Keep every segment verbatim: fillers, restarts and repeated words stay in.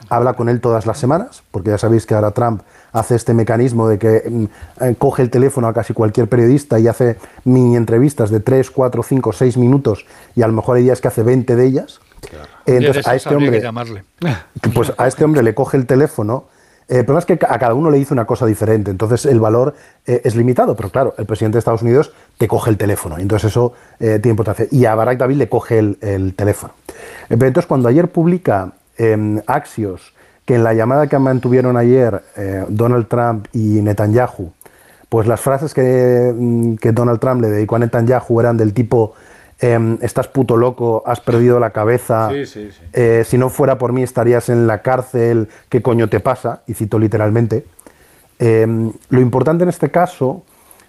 habla con él todas las semanas, porque ya sabéis que ahora Trump hace este mecanismo de que eh, coge el teléfono a casi cualquier periodista y hace mini entrevistas de tres, cuatro, cinco, seis minutos, y a lo mejor hay días que hace veinte de ellas. Claro. Entonces a este hombre, pues a este hombre le coge el teléfono. Eh, el problema es que a cada uno le dice una cosa diferente, entonces el valor eh, es limitado, pero claro, el presidente de Estados Unidos te coge el teléfono, entonces eso eh, tiene importancia. Y a Barack David le coge el, el teléfono. Eh, pero entonces cuando ayer publica eh, Axios que en la llamada que mantuvieron ayer eh, Donald Trump y Netanyahu, pues las frases que, que Donald Trump le dedicó a Netanyahu eran del tipo eh, estás puto loco, has perdido la cabeza, sí, sí, sí. Eh, si no fuera por mí estarías en la cárcel, ¿qué coño te pasa? Y cito literalmente. Eh, lo importante en este caso,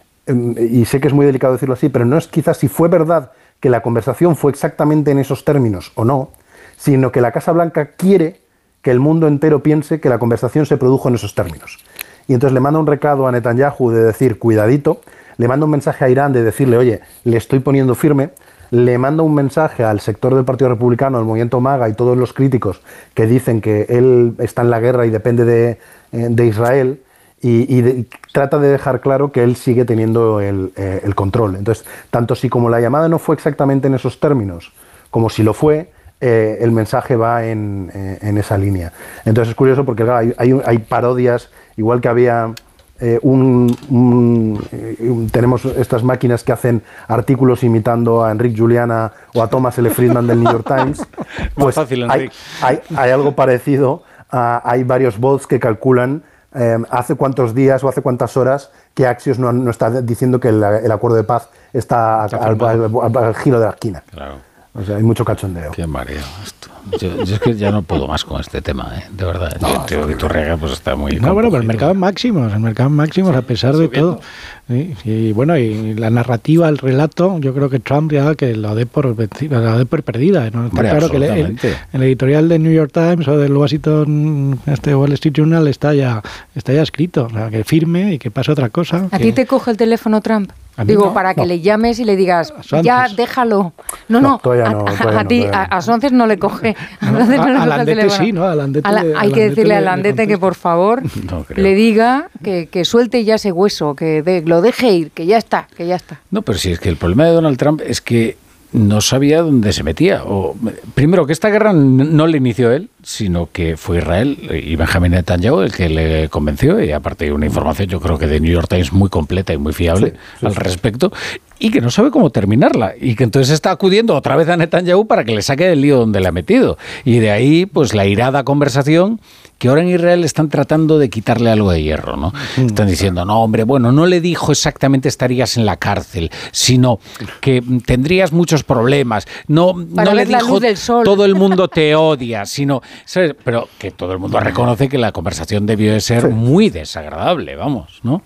eh, y sé que es muy delicado decirlo así, pero no es quizás si fue verdad que la conversación fue exactamente en esos términos o no, sino que la Casa Blanca quiere que el mundo entero piense que la conversación se produjo en esos términos. Y entonces le manda un recado a Netanyahu de decir, cuidadito, le manda un mensaje a Irán de decirle, oye, le estoy poniendo firme, le manda un mensaje al sector del Partido Republicano, al movimiento MAGA y todos los críticos que dicen que él está en la guerra y depende de, de Israel, y, y, de, y trata de dejar claro que él sigue teniendo el, eh, el control. Entonces, tanto si como la llamada no fue exactamente en esos términos, como si lo fue, Eh, el mensaje va en, eh, en esa línea. Entonces es curioso porque claro, hay, hay, hay parodias, igual que había eh, un, un, un... Tenemos estas máquinas que hacen artículos imitando a Enrique Juliana o a Thomas L. Friedman del New York Times. Pues fácil, hay, hay, hay algo parecido. Uh, hay varios bots que calculan eh, hace cuántos días o hace cuántas horas que Axios no, no está diciendo que el, el acuerdo de paz está, está al, al, al, al giro de la esquina. Claro. O sea, hay mucho cachondeo. Qué mareo esto. Yo, yo es que ya no puedo más con este tema, ¿eh? De verdad. No, yo, tío, Iturriaga pues está muy... No, bueno, pero el mercado en máximos, el mercado en máximos, sí, a pesar de subiendo. todo. Sí, y bueno, y la narrativa, el relato, yo creo que Trump ya que lo dé por, lo dé por perdida, ¿no? Está Hombre, claro que el, el, el editorial del New York Times o del Washington, este Wall Street Journal está ya, está ya escrito. O sea, que firme y que pase otra cosa. ¿A que... ti te coge el teléfono Trump? Digo, no, para que no. le llames y le digas, ya, déjalo. No, no, no, a, no a, a ti, a, a Sonces no le coge. A, no, no a, a Landete sí, ¿no? A Landete, a la, hay a que decirle le, a Landete que, por favor, no le diga que, que suelte ya ese hueso, que de, lo deje ir, que ya está, que ya está. No, pero si es que el problema de Donald Trump es que no sabía dónde se metía. O, primero, que esta guerra no le inició él, sino que fue Israel y Benjamin Netanyahu el que le convenció, y aparte hay una información, yo creo que de New York Times muy completa y muy fiable sí, sí, al sí. respecto, y que no sabe cómo terminarla, y que entonces está acudiendo otra vez a Netanyahu para que le saque del lío donde le ha metido. Y de ahí, pues la irada conversación que ahora en Israel están tratando de quitarle algo de hierro, ¿no? Mm, están diciendo, no, hombre, bueno, no le dijo exactamente estarías en la cárcel, sino que tendrías muchos problemas. No, no le dijo todo el mundo te odia, sino, ¿sabes? Pero que todo el mundo reconoce que la conversación debió de ser sí. muy desagradable, vamos, ¿no?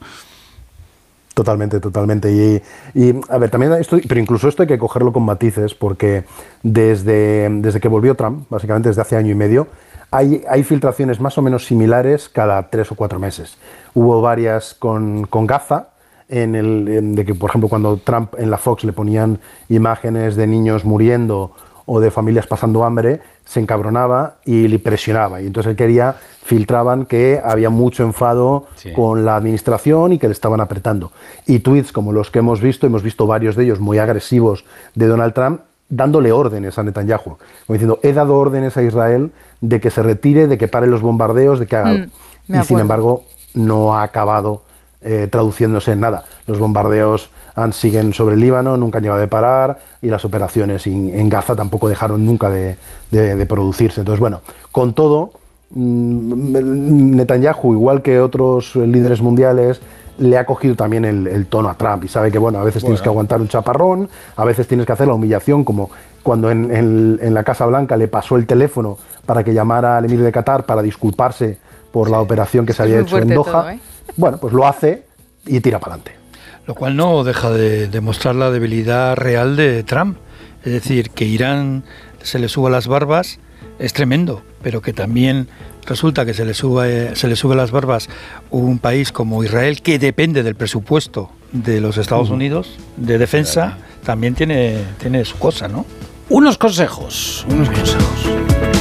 Totalmente, totalmente. Y, y a ver, también esto, pero incluso esto hay que cogerlo con matices, porque desde, desde que volvió Trump, básicamente desde hace año y medio, Hay, hay filtraciones más o menos similares cada tres o cuatro meses. Hubo varias con, con Gaza, en el, en de que, por ejemplo, cuando Trump en la Fox le ponían imágenes de niños muriendo o de familias pasando hambre, se encabronaba y le presionaba. Y entonces él quería, filtraban que había mucho enfado sí. con la administración y que le estaban apretando. Y tweets como los que hemos visto, hemos visto varios de ellos muy agresivos de Donald Trump, dándole órdenes a Netanyahu, como diciendo, he dado órdenes a Israel de que se retire, de que pare los bombardeos, de que haga algo. Mm, y sin embargo, no ha acabado eh, traduciéndose en nada. Los bombardeos han, siguen sobre el Líbano, nunca han llegado a parar, y las operaciones en, en Gaza tampoco dejaron nunca de, de, de producirse. Entonces, bueno, con todo, mmm, Netanyahu, igual que otros líderes mundiales, le ha cogido también el, el tono a Trump y sabe que, bueno, a veces bueno. tienes que aguantar un chaparrón, a veces tienes que hacer la humillación, como cuando en, en, en la Casa Blanca le pasó el teléfono para que llamara al emir de Qatar para disculparse por sí. la operación que se había hecho en Doha. Todo, ¿eh? Bueno, pues lo hace y tira para adelante. Lo cual no deja de demostrar la debilidad real de Trump. Es decir, que Irán se le suba las barbas es tremendo, pero que también resulta que se le sube, se le sube las barbas un país como Israel, que depende del presupuesto de los Estados Unidos de defensa, también tiene, tiene su cosa, ¿no? Unos consejos, unos consejos.